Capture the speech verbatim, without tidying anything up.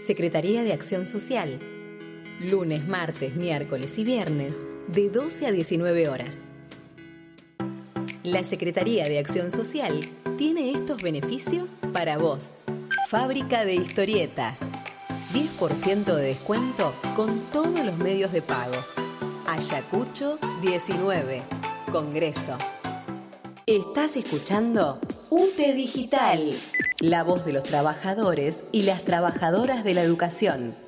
Secretaría de Acción Social. Lunes, martes, miércoles y viernes, de doce a diecinueve horas. La Secretaría de Acción Social tiene estos beneficios para vos. Fábrica de historietas. diez por ciento de descuento con todos los medios de pago. Ayacucho diecinueve. Congreso. Estás escuchando U T E Digital. La voz de los trabajadores y las trabajadoras de la educación.